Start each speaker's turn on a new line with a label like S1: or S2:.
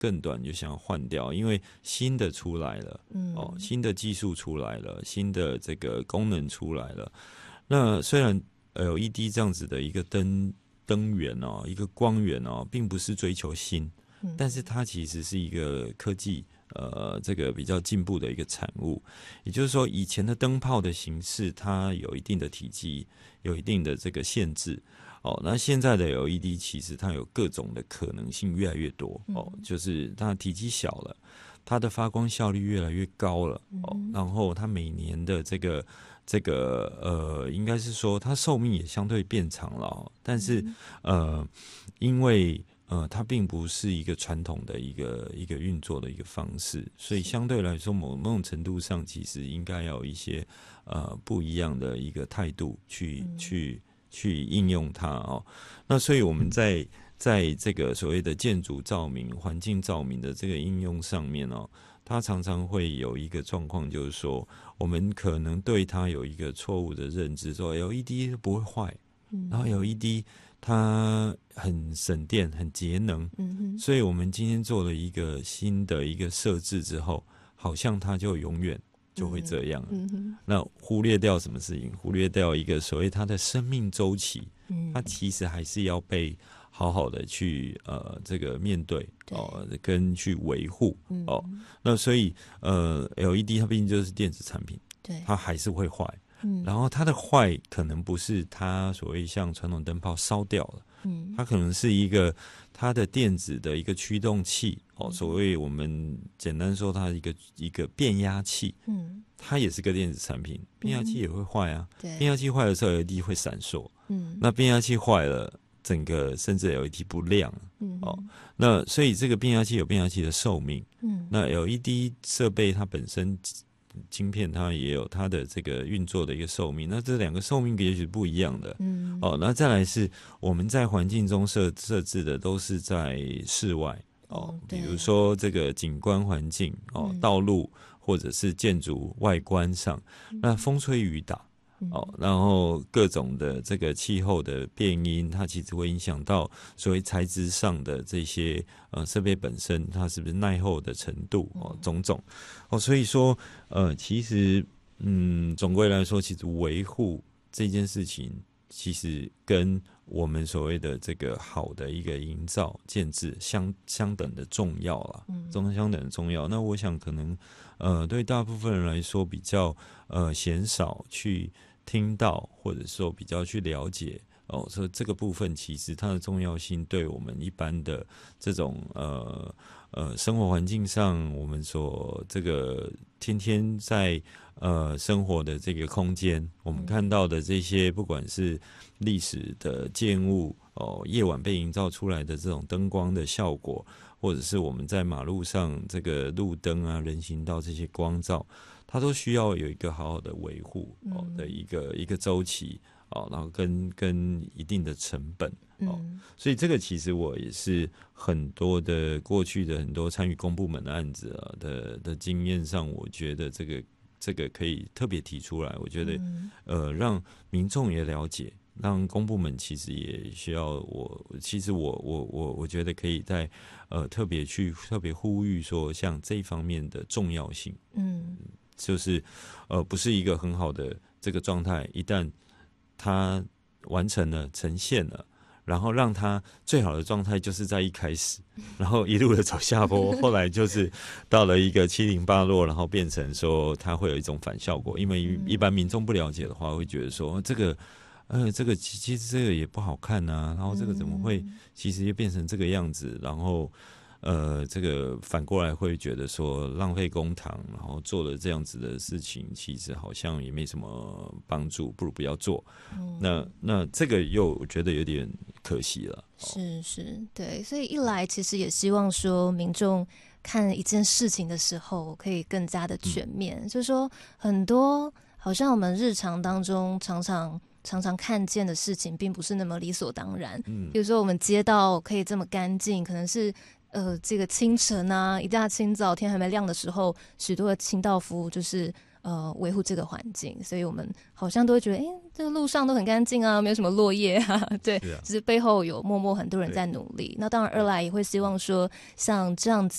S1: 更短就想要换掉，因为新的出来了，新的技术出来了，新的这个功能出来了。那虽然 LED 这样子的一个灯源一个光源并不是追求新，但是它其实是一个科技这个比较进步的一个产物。也就是说，以前的灯泡的形式它有一定的体积，有一定的这个限制。那现在的 LED 其实它有各种的可能性越来越多就是它体积小了，它的发光效率越来越高了然后它每年的这个应该是说它寿命也相对变长了但是因为它并不是一个传统的一个运作的一个方式，所以相对来说某种程度上其实应该要有一些不一样的一个态度去应用它那所以我们在这个所谓的建筑照明、环境照明的这个应用上面它常常会有一个状况，就是说我们可能对它有一个错误的认知，说 LED 不会坏，然后 LED 它很省电、很节能，所以我们今天做了一个新的一个设置之后，好像它就永远就会这样那忽略掉什么事情？忽略掉一个所谓它的生命周期，它其实还是要被好好的去这个面对跟去维护那所以LED 它毕竟就是电子产品，对，它还是会坏然后它的坏可能不是它所谓像传统灯泡烧掉了它可能是一个它的电子的一个驱动器所谓我们简单说它一个变压器它也是个电子产品，变压器也会坏啊变压器坏的时候 LED 会闪烁那变压器坏了整个甚至 LED 不亮那所以这个变压器有变压器的寿命那 LED 设备它本身晶片它也有它的这个运作的一个寿命，那这两个寿命也许不一样的那再来是我们在环境中设置的都是在室外比如说这个景观环境道路或者是建筑外观上那风吹雨打然后各种的这个气候的变因它其实会影响到所谓材质上的这些设备本身它是不是耐候的程度种种所以说其实总归来说其实维护这件事情其实跟我们所谓的这个好的一个营造建制相等的重要啦相等的重要那我想可能对大部分人来说比较鲜少去听到或者说比较去了解所以这个部分其实它的重要性对我们一般的这种生活环境上我们所这个天天在生活的这个空间我们看到的这些不管是历史的建物夜晚被营造出来的这种灯光的效果或者是我们在马路上这个路灯啊人行道这些光照它都需要有一个好好的维护的一个周期然后跟一定的成本所以这个其实我也是很多的过去的很多参与公部门的案子的经验上我觉得这个可以特别提出来我觉得让民众也了解让公部门其实也需要其实我觉得可以在特别呼吁说像这一方面的重要性就是不是一个很好的这个状态一旦它完成了呈现了然后让它最好的状态就是在一开始然后一路的走下坡后来就是到了一个七零八落然后变成说它会有一种反效果因为一般民众不了解的话会觉得说这个其实这个也不好看啊然后这个怎么会其实也变成这个样子然后这个反过来会觉得说浪费公帑然后做了这样子的事情其实好像也没什么帮助不如不要做那这个又我觉得有点可惜了
S2: 是对所以一来其实也希望说民众看一件事情的时候可以更加的全面就是说很多好像我们日常当中常常看见的事情并不是那么理所当然比如说我们街道可以这么干净可能是这个清晨啊一大清早天还没亮的时候许多的清道夫就是维护这个环境，所以我们好像都会觉得，这个路上都很干净啊，没有什么落叶啊，对，只是背后有默默很多人在努力。那当然，二来也会希望说，像这样子